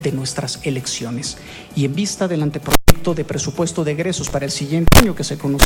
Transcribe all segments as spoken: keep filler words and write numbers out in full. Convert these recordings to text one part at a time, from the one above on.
de nuestras elecciones. Y en vista del anteproyecto de presupuesto de egresos para el siguiente año que se conoce,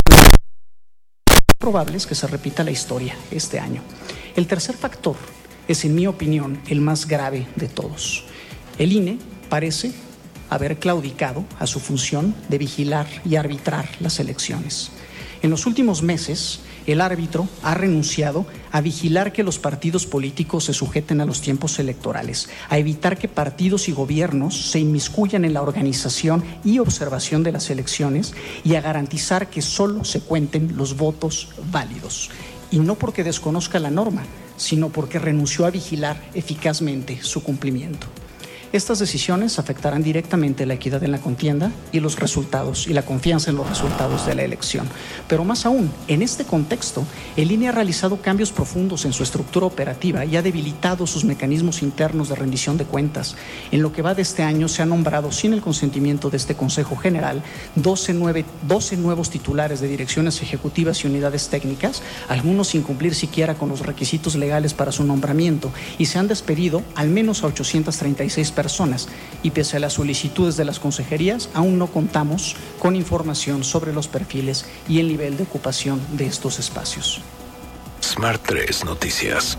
es probable que se repita la historia este año. El tercer factor es, en mi opinión, el más grave de todos. El I N E parece haber claudicado a su función de vigilar y arbitrar las elecciones. En los últimos meses, el árbitro ha renunciado a vigilar que los partidos políticos se sujeten a los tiempos electorales, a evitar que partidos y gobiernos se inmiscuyan en la organización y observación de las elecciones y a garantizar que solo se cuenten los votos válidos. Y no porque desconozca la norma, sino porque renunció a vigilar eficazmente su cumplimiento. Estas decisiones afectarán directamente la equidad en la contienda y los resultados y la confianza en los resultados de la elección. Pero más aún, en este contexto, el I N E ha realizado cambios profundos en su estructura operativa y ha debilitado sus mecanismos internos de rendición de cuentas. En lo que va de este año se ha nombrado, sin el consentimiento de este Consejo General, doce, nueve, doce nuevos titulares de direcciones ejecutivas y unidades técnicas, algunos sin cumplir siquiera con los requisitos legales para su nombramiento, y se han despedido al menos a ochocientas treinta y seis personas. personas y pese a las solicitudes de las consejerías, aún no contamos con información sobre los perfiles y el nivel de ocupación de estos espacios. Smart tres Noticias.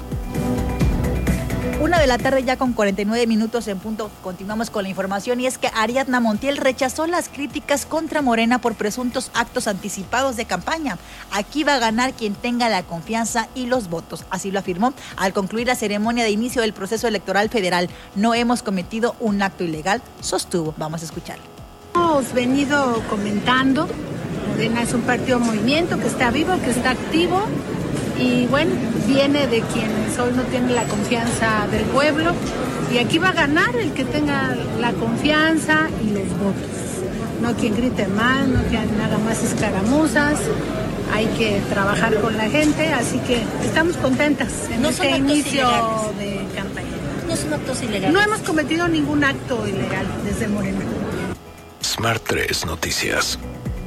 Una de la tarde ya con cuarenta y nueve minutos en punto. Continuamos con la información y es que Ariadna Montiel rechazó las críticas contra Morena por presuntos actos anticipados de campaña. Aquí va a ganar quien tenga la confianza y los votos. Así lo afirmó al concluir la ceremonia de inicio del proceso electoral federal. No hemos cometido un acto ilegal, sostuvo. Vamos a escuchar. Hemos venido comentando, Morena es un partido movimiento que está vivo, que está activo. Y bueno, viene de quienes hoy no tienen la confianza del pueblo y aquí va a ganar el que tenga la confianza y los votos. No quien grite más, no quien haga más escaramuzas, hay que trabajar con la gente, así que estamos contentas en no este inicio de campaña. No son actos ilegales. No hemos cometido ningún acto ilegal desde Morena. Smart tres Noticias.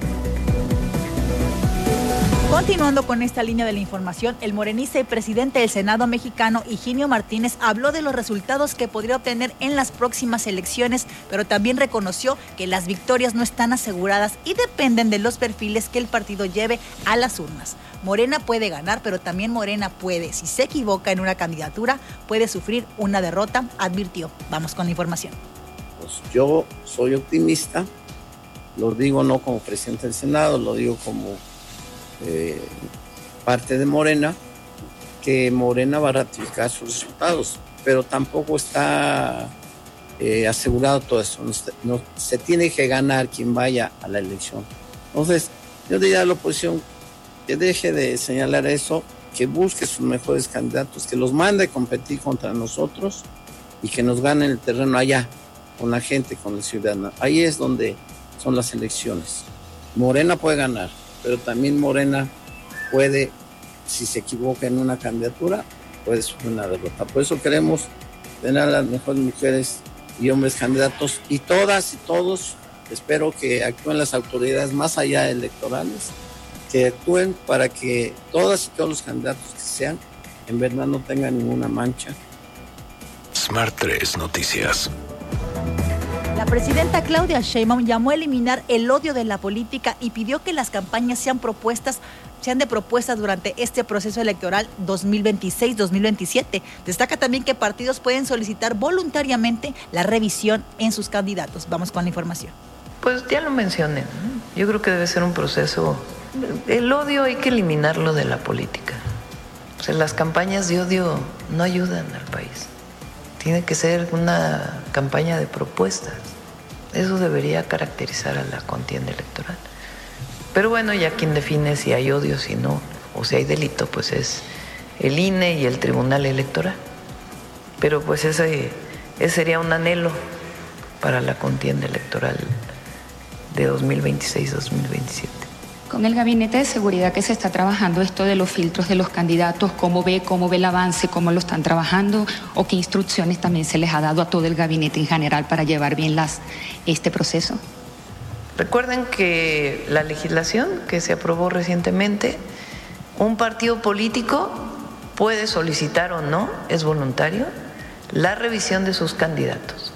Continuando con esta línea de la información, el morenista y presidente del Senado mexicano, Higinio Martínez, habló de los resultados que podría obtener en las próximas elecciones, pero también reconoció que las victorias no están aseguradas y dependen de los perfiles que el partido lleve a las urnas. Morena puede ganar, pero también Morena puede, si se equivoca en una candidatura, puede sufrir una derrota, advirtió. Vamos con la información. Pues yo soy optimista, lo digo no como presidente del Senado, lo digo como Eh, parte de Morena, que Morena va a ratificar sus resultados, pero tampoco está eh, asegurado todo eso. No, no, se tiene que ganar quien vaya a la elección. Entonces, yo diría a la oposición que deje de señalar eso, que busque sus mejores candidatos, que los mande a competir contra nosotros y que nos ganen el terreno allá, con la gente, con el ciudadano. Ahí es donde son las elecciones. Morena puede ganar, pero también Morena puede, si se equivoca en una candidatura, puede sufrir una derrota. Por eso queremos tener a las mejores mujeres y hombres candidatos, y todas y todos, espero que actúen las autoridades más allá electorales, que actúen para que todas y todos los candidatos que sean, en verdad no tengan ninguna mancha. Smart tres Noticias. La presidenta Claudia Sheinbaum llamó a eliminar el odio de la política y pidió que las campañas sean propuestas, sean de propuestas durante este proceso electoral dos mil veintiséis dos mil veintisiete. Destaca también que partidos pueden solicitar voluntariamente la revisión en sus candidatos. Vamos con la información. Pues ya lo mencioné, ¿no? Yo creo que debe ser un proceso. El odio hay que eliminarlo de la política. O sea, las campañas de odio no ayudan al país. Tiene que ser una campaña de propuestas. Eso debería caracterizar a la contienda electoral. Pero bueno, ya quien define si hay odio, si no, o si hay delito, pues es el I N E y el Tribunal Electoral. Pero pues ese, ese sería un anhelo para la contienda electoral de dos mil veintiséis dos mil veintisiete. Con el Gabinete de Seguridad que se está trabajando esto de los filtros de los candidatos, ¿cómo ve, cómo ve el avance, cómo lo están trabajando o qué instrucciones también se les ha dado a todo el gabinete en general para llevar bien las, este proceso? Recuerden que la legislación que se aprobó recientemente, un partido político puede solicitar o no, es voluntario, la revisión de sus candidatos.